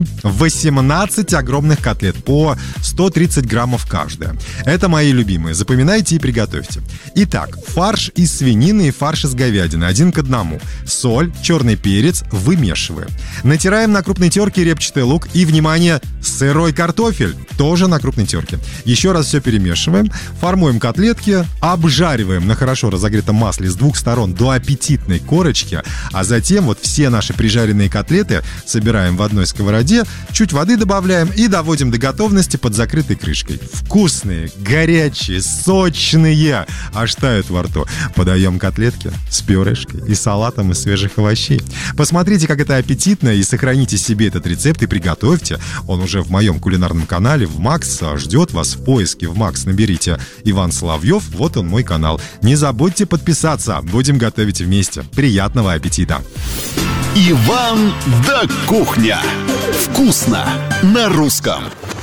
18 огромных котлет по 130 граммов каждая. Это мои любимые. Запоминайте и приготовьте. Итак, фарш из свинины и фарш из говядины 1 к 1. Соль, черный перец, вымешиваем. Натираем на крупной терке репчатый лук и, внимание, сырой картофель тоже на крупной терке. Еще раз все перемешиваем, формуем котлетки, обжариваем на хорошо разогретом масле с двух сторон до аппетитной корочки, а затем вот все наши прижаренные котлеты собираем в одной сковороде, чуть воды добавляем и доводим до готовности под закрытой крышкой. Вкусные, горячие, сочные, аж тают во рту. Подаем котлетки с пюрешкой и салатом из свежих овощей. Посмотрите, как это аппетитно, и сохраните себе этот рецепт и приготовьте. Он уже в моем кулинарном канале в Макс ждет вас. В поиске в Макс наберите Иван Соловьев, вот он мой канал. Не забудьте подписаться, будем готовить вместе. Приятного аппетита! Иван да Кухня. Вкусно на русском.